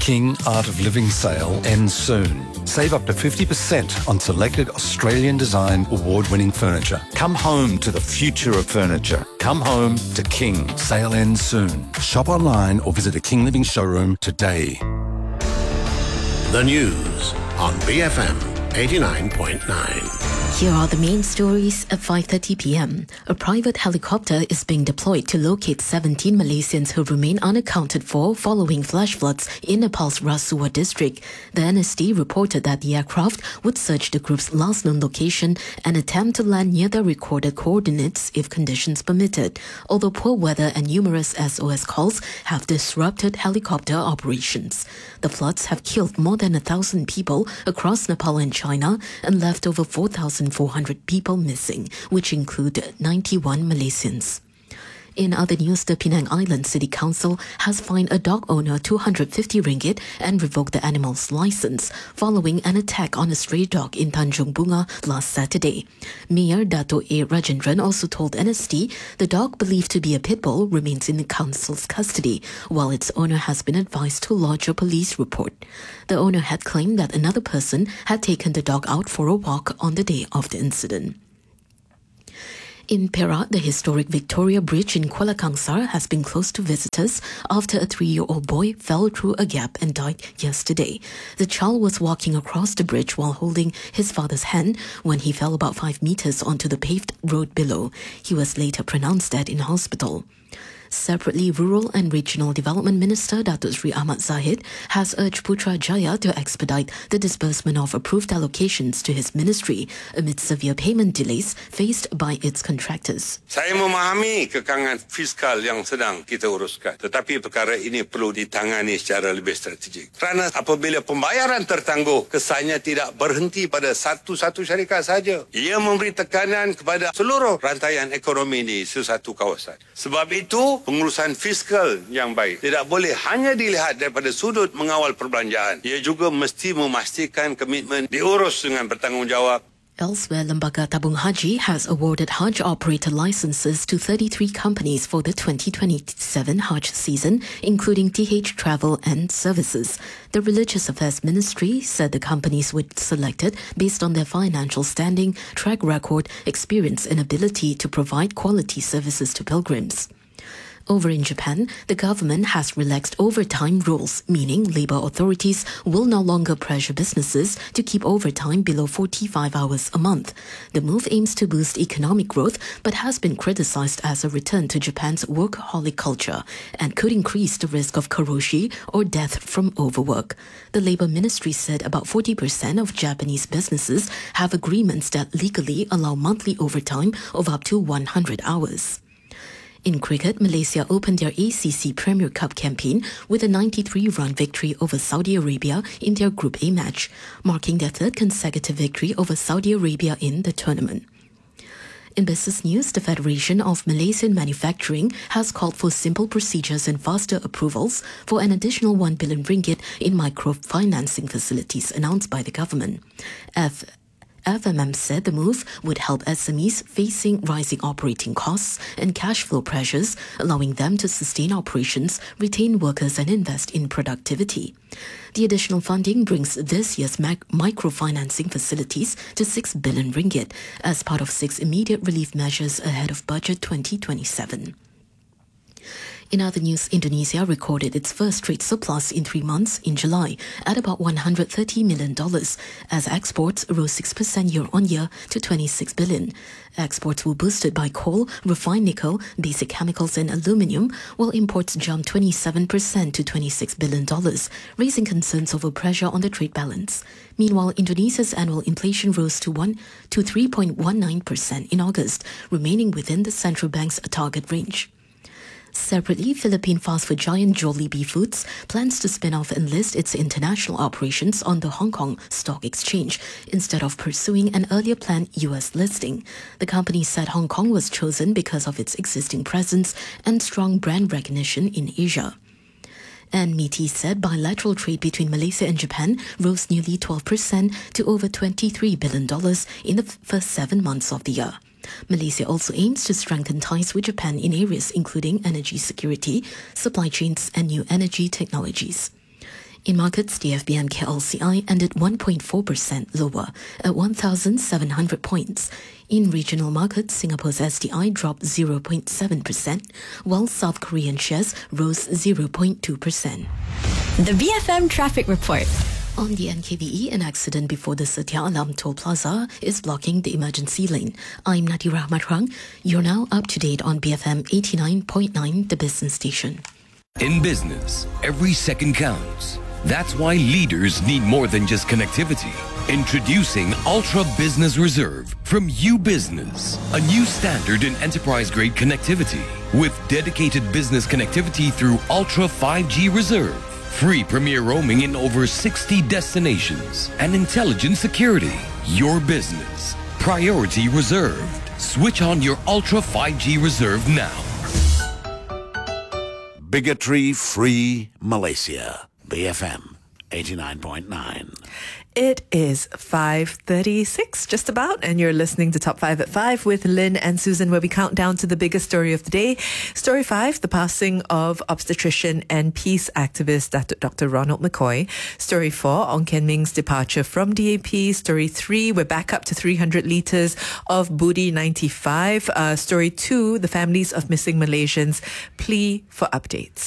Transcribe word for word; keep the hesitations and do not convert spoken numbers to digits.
King Art of Living sale ends soon. Save up to fifty percent on selected Australian design award-winning furniture. Come home to the future of furniture. Come home to King. Sale ends soon. Shop online or visit a King Living showroom today. The news on B F M eighty-nine point nine. Here are the main stories at five thirty p.m. A private helicopter is being deployed to locate seventeen Malaysians who remain unaccounted for following flash floods in Nepal's Rasuwa district. The N S D reported that the aircraft would search the group's last known location and attempt to land near their recorded coordinates if conditions permitted, although poor weather and numerous S O S calls have disrupted helicopter operations. The floods have killed more than a thousand people across Nepal and China and left over four thousand four hundred people missing, which include ninety-one Malaysians. In other news, the Penang Island City Council has fined a dog owner two hundred fifty ringgit and revoked the animal's license following an attack on a stray dog in Tanjung Bunga last Saturday. Mayor Dato' A. Rajendran also told N S D the dog, believed to be a pit bull, remains in the council's custody, while its owner has been advised to lodge a police report. The owner had claimed that another person had taken the dog out for a walk on the day of the incident. In Perak, the historic Victoria Bridge in Kuala Kangsar has been closed to visitors after a three-year-old boy fell through a gap and died yesterday. The child was walking across the bridge while holding his father's hand when he fell about five meters onto the paved road below. He was later pronounced dead in hospital. Separately, Rural and Regional Development Minister Datuk Sri Ahmad Zahid has urged Putrajaya to expedite the disbursement of approved allocations to his ministry amid severe payment delays faced by its contractors. Saya memahami kekangan fiskal yang sedang kita uruskan, tetapi perkara ini perlu ditangani secara lebih strategik. Kerana apabila pembayaran tertangguh, kesannya tidak berhenti pada satu-satu syarikat sahaja. Ia memberi tekanan kepada seluruh rantaian ekonomi di sesuatu kawasan. Sebab itu, pengurusan fiskal yang baik tidak boleh hanya dilihat daripada sudut mengawal perbelanjaan. Ia juga mesti memastikan komitmen diurus dengan bertanggungjawab. Elsewhere, Lembaga Tabung Haji has awarded Hajj operator licenses to thirty-three companies for the twenty twenty-seven Hajj season, including T H Travel and Services. The Religious Affairs Ministry said the companies were selected based on their financial standing, track record, experience and ability to provide quality services to pilgrims. Over in Japan, the government has relaxed overtime rules, meaning labor authorities will no longer pressure businesses to keep overtime below forty-five hours a month. The move aims to boost economic growth, but has been criticized as a return to Japan's workaholic culture and could increase the risk of karoshi or death from overwork. The Labor Ministry said about forty percent of Japanese businesses have agreements that legally allow monthly overtime of up to one hundred hours. In cricket, Malaysia opened their A C C Premier Cup campaign with a ninety-three run victory over Saudi Arabia in their Group A match, marking their third consecutive victory over Saudi Arabia in the tournament. In business news, the Federation of Malaysian Manufacturing has called for simple procedures and faster approvals for an additional one billion ringgit in microfinancing facilities announced by the government. F F M M said the move would help S M Es facing rising operating costs and cash flow pressures, allowing them to sustain operations, retain workers and invest in productivity. The additional funding brings this year's mac- microfinancing facilities to six billion ringgit as part of six immediate relief measures ahead of Budget twenty twenty-seven. In other news, Indonesia recorded its first trade surplus in three months in July at about one hundred thirty million dollars, as exports rose six percent year-on-year to twenty-six billion dollars. Exports were boosted by coal, refined nickel, basic chemicals and aluminium, while imports jumped twenty-seven percent to twenty-six billion dollars, raising concerns over pressure on the trade balance. Meanwhile, Indonesia's annual inflation rose to one to three point one nine percent in August, remaining within the central bank's target range. Separately, Philippine fast food giant Jollibee Foods plans to spin off and list its international operations on the Hong Kong Stock Exchange instead of pursuing an earlier planned U S listing. The company said Hong Kong was chosen because of its existing presence and strong brand recognition in Asia. And M I T I said bilateral trade between Malaysia and Japan rose nearly twelve percent to over twenty-three billion dollars in the first seven months of the year. Malaysia also aims to strengthen ties with Japan in areas including energy security, supply chains and new energy technologies. In markets, the F B M K L C I ended one point four percent lower at one thousand seven hundred points. In regional markets, Singapore's S T I dropped zero point seven percent, while South Korean shares rose zero point two percent. The B F M Traffic Report. On the N K V E, an accident before the Setia Alam Toll Plaza is blocking the emergency lane. I'm Nadira Matrang. You're now up to date on B F M eighty-nine point nine, the business station. In business, every second counts. That's why leaders need more than just connectivity. Introducing Ultra Business Reserve from U Business, a new standard in enterprise-grade connectivity with dedicated business connectivity through Ultra five G Reserve, free premier roaming in over sixty destinations, and intelligent security. Your business, priority reserved. Switch on your Ultra five G Reserve now. Bigotry-free Malaysia. B F M eighty-nine point nine. It is five thirty-six, just about, and you're listening to Top five at five with Lynn and Susan, where we count down to the biggest story of the day. Story five, the passing of obstetrician and peace activist Doctor Ronald McCoy. Story four, Ong Kian Ming's departure from D A P. Story three, we're back up to three hundred litres of Budi ninety-five. Uh, story two, the families of missing Malaysians plea for updates.